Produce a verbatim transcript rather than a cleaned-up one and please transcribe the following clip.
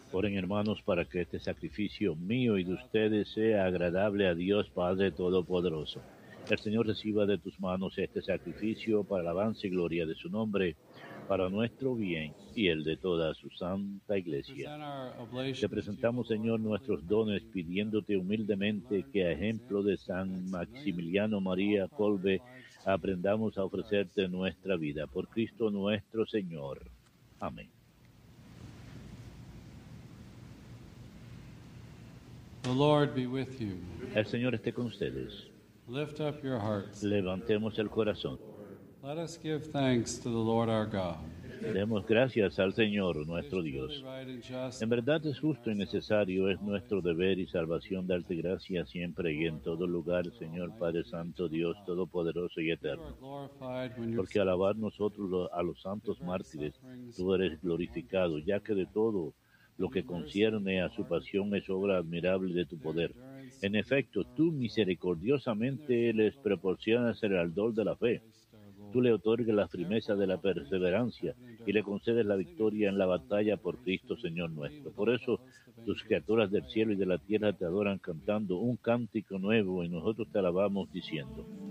Oren, hermanos, para que este sacrificio mío y de ustedes sea agradable a Dios Padre Todopoderoso. El Señor reciba de tus manos este sacrificio para alabanza y gloria de su nombre, para nuestro bien y el de toda su santa iglesia. Te presentamos, Señor, nuestros dones, pidiéndote humildemente que, a ejemplo de San Maximiliano María Kolbe, aprendamos a ofrecerte nuestra vida. Por Cristo nuestro Señor. Amén. The Lord be with you. El Señor esté con ustedes. Lift up your hearts. Levantemos el corazón. Let us give thanks to the Lord our God. Demos gracias al Señor nuestro Dios. En verdad es justo y necesario, es nuestro deber y salvación darte gracias siempre y en todo lugar, Señor Padre Santo, Dios Todopoderoso y Eterno. Porque al alabar nosotros a los santos mártires, tú eres glorificado, ya que de todo lo que concierne a su pasión es obra admirable de tu poder. En efecto, tú misericordiosamente les proporcionas el ardor de la fe. Tú le otorgas la firmeza de la perseverancia y le concedes la victoria en la batalla por Cristo, Señor nuestro. Por eso, tus criaturas del cielo y de la tierra te adoran cantando un cántico nuevo y nosotros te alabamos diciendo: